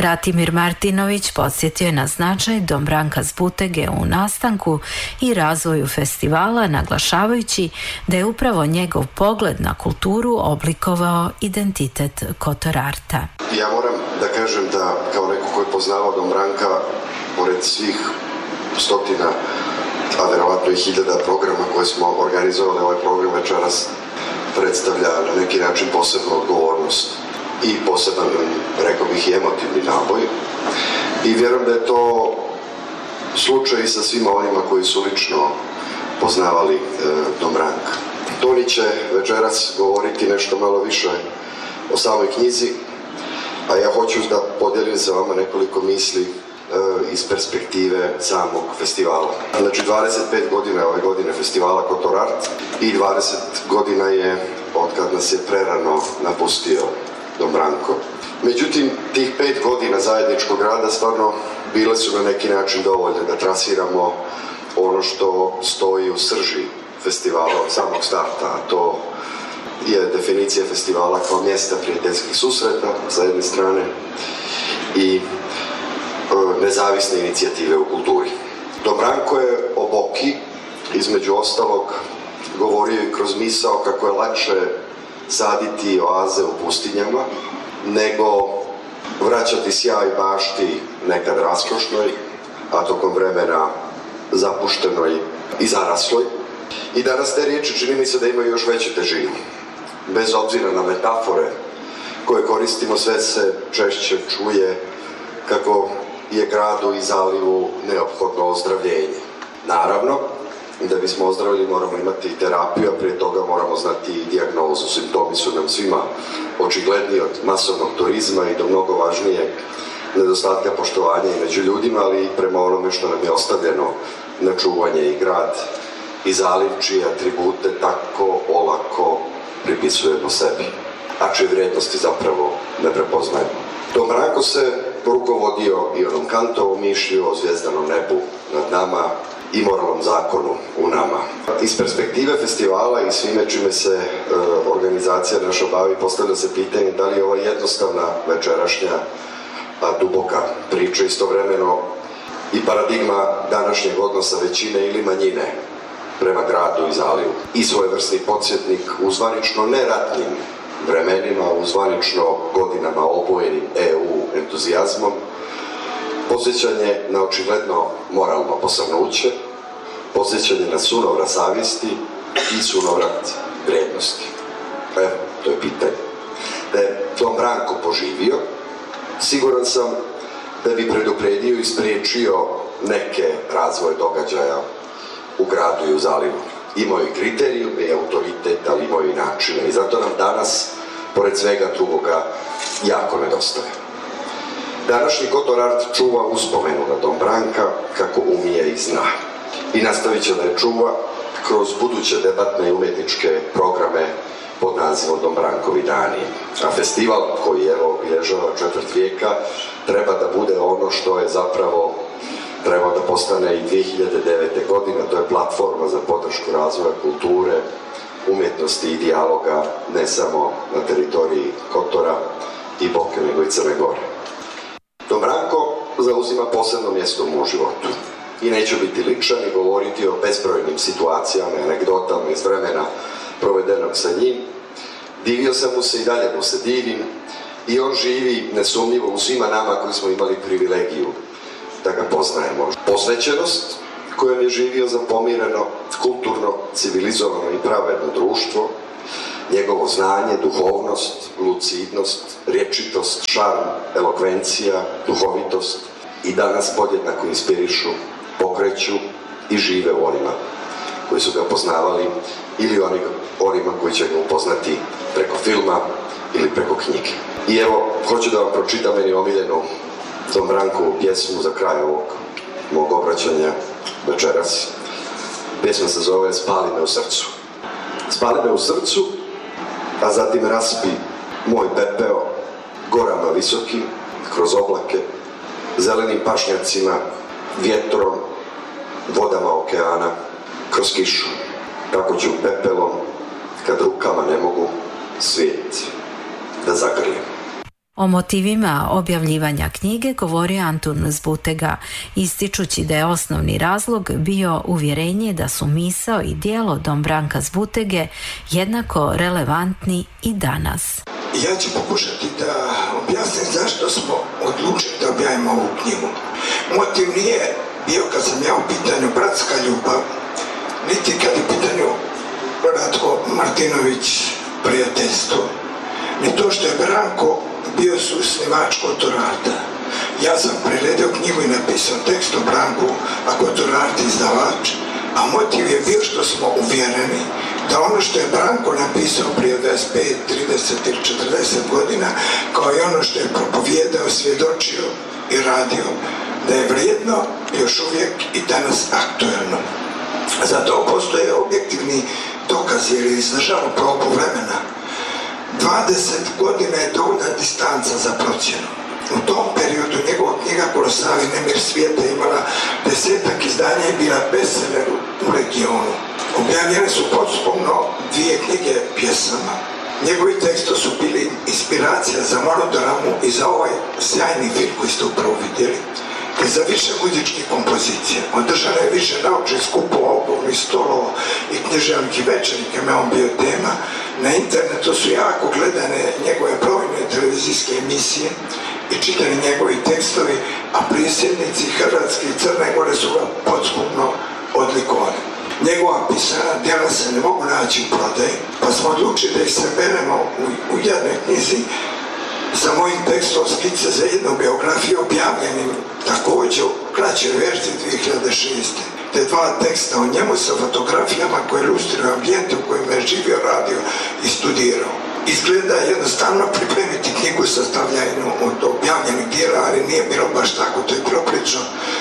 Bratimir Martinović podsjetio je na značaj Dombranka Zbutege u nastanku i razvoju festivala, naglašavajući da je upravo njegov pogled na kulturu oblikovao identitet Kotor Arta. Ja moram da kažem da kao neko ko je poznavao Dombranka, pored svih stotina, a verovatno i hiljada programa koje smo organizovali, ovaj program večeras predstavlja na neki način posebnu odgovornost i poseban, rekao bih, i emotivni naboj. I vjerujem da je to slučaj i sa svima onima koji su lično poznavali Dombranka. Toni će večeras govoriti nešto malo više o samoj knjizi, a ja hoću da podijelim sa vama nekoliko misli iz perspektive samog festivala. Znači 25 godina ove godine festivala Kotor Art i 20 godina je od kad nas je prerano napustio Dombranko. Međutim, tih 5 godina zajedničkog rada stvarno bile su na neki način dovoljne da trasiramo ono što stoji u srži festivala od samog starta, a to je definicija festivala kao mjesta prijateljskih susreta sa jedne strane i nezavisne inicijative u kulturi. Dombranko je o Boki, između ostalog, govorio i kroz misao kako je lakše saditi oaze u pustinjama nego vraćati sjaj bašti nekad raskošnoj, a tokom vremena zapuštenoj i zarasloj. I danas te riječi čini mi se da imaju još veću težinu. Bez obzira na metafore koje koristimo, sve se češće čuje kako je gradu i zalivu neophodno ozdravljenje. Naravno, da bismo ozdravili moramo imati terapiju, a prije toga moramo znati i dijagnozu. Simptomi su nam svima očigledni, od masovnog turizma i do mnogo važnije nedostatka poštovanja i među ljudima, ali i prema onome što nam je ostavljeno na čuvanje i grad i zaliv, čije atribute tako olako pripisujemo sebi, a čije vrijednosti zapravo ne prepoznajemo. Dombranko se rukovodio i onom Kantovom mišlju o zvjezdanom nebu nad nama i moralnom zakonu u nama. Iz perspektive festivala i svime čime se organizacija naša bavi, postavlja se pitanje da li je ova jednostavna večerašnja duboka priča istovremeno i paradigma današnjeg odnosa većine ili manjine prema gradu i zalivu. I svojevrsni podsjetnik u zvanično neratnim vremenima, u zvanično godinama obojenim EU entuzijazmom, podsjećanje na očigledno moralno posrnuće, podsjećanje na sunovrat savjesti i sunovrat vrijednosti. Evo, to je pitanje. Da je Dombranko poživio, siguran sam da bi predupredio i spriječio neke razvoje događaja u gradu i u zalivu. Imao i kriterijume i autoritet, ali imao i načine. I zato nam danas, pored svega drugoga, jako nedostaje. Današnji Kotor Art čuva uspomenu na Dombranka kako umije i zna. I nastavit će da je čuva kroz buduće debatne i umjetničke programe pod nazivom Dombrankovi dani. A festival koji evo obilježava četvrt vijeka treba da bude ono što je zapravo trebao da postane i 2009. godine. To je platforma za podršku razvoja kulture, umjetnosti i dijaloga ne samo na teritoriji Kotora i Boke, nego i Crne Gore. Dombranko zauzima posebno mjesto u mom životu. I neću biti ličan i govoriti o bezbrojnim situacijama i anegdotama iz vremena provedenog sa njim. Divio sam mu se i dalje mu se divim i on živi nesumnjivo u svima nama koji smo imali privilegiju da ga poznajemo. Posvećenost kojom je živio za pomireno, kulturno, civilizovano i pravedno društvo, njegovo znanje, duhovnost, lucidnost, rječitost, šarm, elokvencija, duhovitost i danas podjednako inspirišu, pokreću i žive u onima koji su ga poznavali ili onima koji će ga upoznati preko filma ili preko knjige. I evo, hoću da vam pročitam meni omiljenu Dombrankovu pjesmu za kraj ovog mog obraćanja večeras. Pjesma se zove Spali me u srcu. Spali me u srcu, a zatim raspi moj pepeo gorama visokim, kroz oblake, zelenim pašnjacima, vjetrom, vodama okeana, kroz kišu. Tako ću pepelom, kad rukama ne mogu, svijet da zagrlim. O motivima objavljivanja knjige govorio Antun Zbutega, ističući da je osnovni razlog bio uvjerenje da su misao i djelo Dom Branka Zbutege jednako relevantni i danas. Ja ću pokušati da objasnim zašto smo odlučili da objavimo ovu knjigu. Motiv nije bio kad sam ja u pitanju bratska ljubav, niti kad je u pitanju Ratko Martinović prijateljstvo, ni to što je Branko bio susnivač Kotorata. Ja sam priredio knjigu i napisao tekst o Branku, a Kotorart izdavač, a motiv je bio što smo uvjereni da ono što je Branko napisao prije 25, 30 ili 40 godina, kao i ono što je propovijedao, svjedočio i radio, da je vrijedno još uvijek i danas aktuelno. Zato postoje objektivni dokaz jer je izdržalo probu vremena. 20 godina je dovoljna distanca za procjenu. U tom periodu njegova knjiga Kolosali nemir svijeta imala 10-ak izdanja i bila bestseller u regionu. Objavljene su potpuno 2 knjige pjesama. Njegovi tekstovi su bili inspiracija za monodramu i za ovaj sjajni film koji ste upravo vidjeli, te za više muzičkih kompozicija. Održano je više naučnih skupova, okolnih stolova i književnih večeri kojima je on bio tema. Na internetu su jako gledane njegove brojne televizijske emisije i čitani njegovi tekstovi, a prisjednici Hrvatske i Crne Gore su ga potpuno odlikovali. Njegova pisana djela se ne mogu naći u prodaji, pa smo odlučili da ih saberemo u jednoj knjizi sa mojim tekstom skice za jednu biografiju objavljenim također u kraćoj verziji 2006. Te 2 teksta o njemu sa fotografijama koje ilustruju ambijente u kojima je živio, radio i studirao. Izgleda jednostavno pripremiti knjigu sastavljanju od objavljenih djela, ali nije bilo baš tako, to je bilo prilično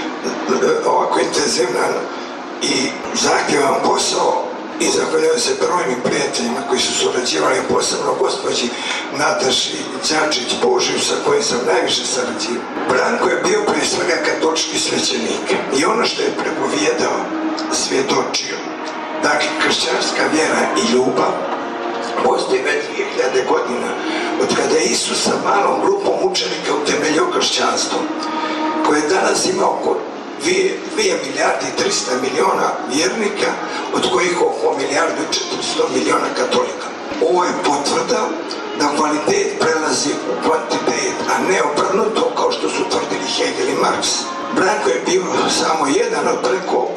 ovako intenzivan i zahtjevan posao i zahvaljujem se brojnim prijateljima koji su surađivali, posebno gospođi Nataši Đačić-Božiju sa kojim sam najviše sarađivao. Branko je bio prije svega katolički svećenik i ono što je propovijedao, svjedočio. Dakle, kršćanska vjera i ljubav postoji već 2000 godina, od kada je Isus sa malom grupom učenika utemeljio kršćanstvo, koje danas ima oko 2 milijarde i 300 miliona vjernika, od kojih oko 1 milijardu i 400 miliona katolika. Ovo je potvrda da kvalitet prelazi u kvantitet, a ne obrnuto kao što su tvrdili Hegel i Marx. Branko je bio samo jedan od preko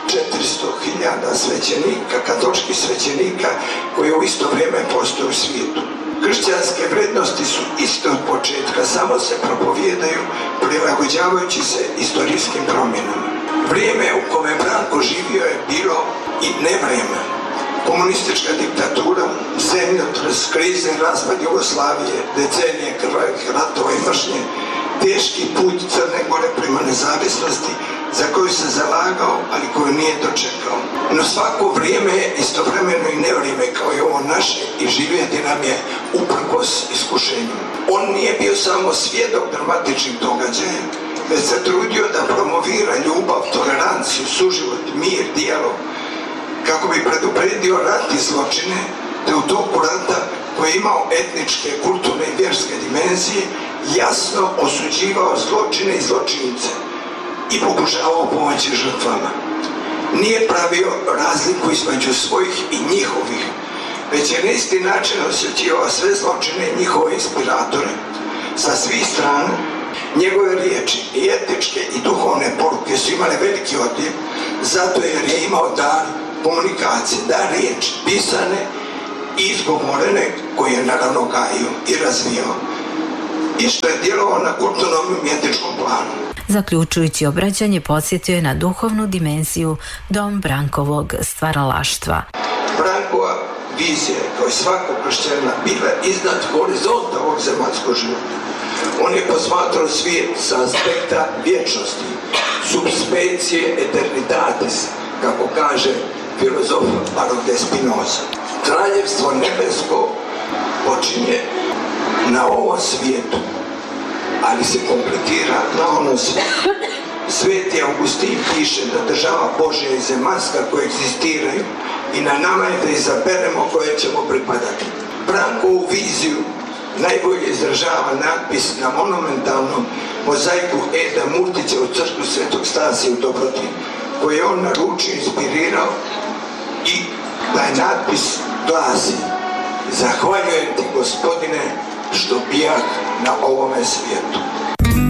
400.000 svećenika, katoličkih svećenika koji u isto vrijeme postoje u svijetu. Kršćanske vrednosti su iste od početka, samo se propovijedaju prilagođavajući se istorijskim promjenama. Vrijeme u kome Branko živio je bilo i nevrijeme. Komunistička diktatura, zemljotres, krize, raspad Jugoslavije, decenije krvavih ratova i mržnje, teški put Crne Gore prema nezavisnosti za koju se zalagao, ali koju nije dočekao. No svako vrijeme je istovremeno i nevrijeme kao i ovo naše i živjeti nam je uprkos iskušenju. On nije bio samo svjedok dramatičnih događaja, već se trudio da promovira ljubav, toleranciju, suživot, mir, dijalog, kako bi predupredio rat i zločine, te u toku rata koji je imao etničke, kulturne i vjerske dimenzije, jasno osuđivao zločine i zločince i pokušavao pomoći žrtvama. Nije pravio razliku između svojih i njihovih, već je na isti način osjećivao sve zločine i njihove inspiratore sa svih strana. Njegove riječi i etičke i duhovne poruke su imale veliki odjek, zato jer je imao dar komunikacije, dar riječi, pisane i izgovorene, koje je naravno gajio i razvijao, i što je djelovao na kulturnom i etičkom planu. Zaključujući obraćanje, podsjetio je na duhovnu dimenziju Dom Brankovog stvaralaštva. Brankova vizija, kao i svakog kršćanina, bila iznad horizonta ovog zemaljskog života. On je posmatrao svijet sa aspekta vječnosti, subspecie eternitatis, kako kaže filozof Baruch de Spinoza. Kraljevstvo nebesko počinje na ovom svijetu, ali se kompletira na onom svijetu. Sveti Augustin piše da država Božja i zemaljska koje egzistiraju i na nama je da izaberemo koje ćemo pripadati. Brankovu viziju najbolje izražava natpis na monumentalnom mozaiku Eda Murtića u crkvu Svetog Stasija u Dobroti, koji je on naručio, inspirirao, i taj natpis glasi: zahvaljujem ti, Gospodine, što bijah na ovome svijetu.